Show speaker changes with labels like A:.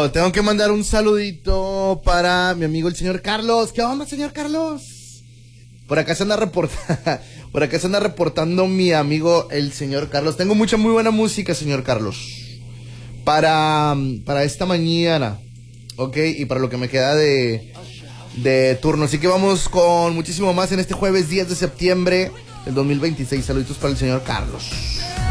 A: tengo que mandar un saludito para mi amigo el señor Carlos. ¿Qué onda, señor Carlos? Por acá se anda reportando mi amigo el señor Carlos. Tengo mucha muy buena música, señor Carlos, para esta mañana, ok, y para lo que me queda de turno. Así que vamos con muchísimo más en este jueves 10 de septiembre del 2026. Saluditos para el señor Carlos.